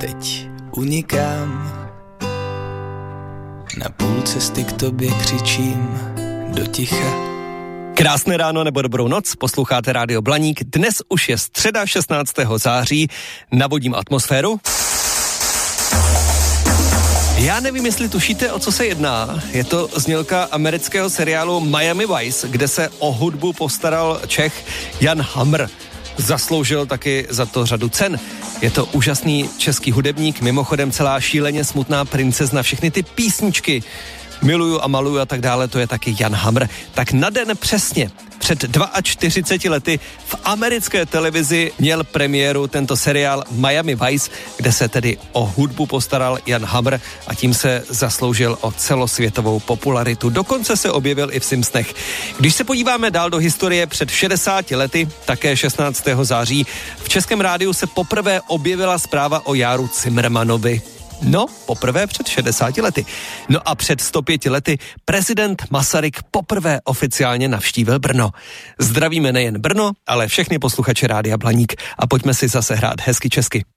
teď unikám. Na půl cesty k tobě křičím do ticha. Krásné ráno nebo dobrou noc, posloucháte Rádio Blaník. Dnes už je středa 16. září, navodím atmosféru. Já nevím, jestli tušíte, o co se jedná. Je to znělka amerického seriálu Miami Vice, kde se o hudbu postaral Čech Jan Hamr. Zasloužil taky za to řadu cen. Je to úžasný český hudebník, mimochodem celá šíleně smutná princezna, všechny ty písničky Miluju a maluju a tak dále, to je taky Jan Hamr. Tak na den přesně před 42 lety v americké televizi měl premiéru tento seriál Miami Vice, kde se tedy o hudbu postaral Jan Hamr a tím se zasloužil o celosvětovou popularitu. Dokonce se objevil i v Simpsonech. Když se podíváme dál do historie, před 60 lety, také 16. září, v Českém rádiu se poprvé objevila zpráva o Járu Cimrmanovi. No, poprvé před 60 lety. No a před 105 lety prezident Masaryk poprvé oficiálně navštívil Brno. Zdravíme nejen Brno, ale všechny posluchače Rádia Blaník a pojďme si zase hrát hezky česky.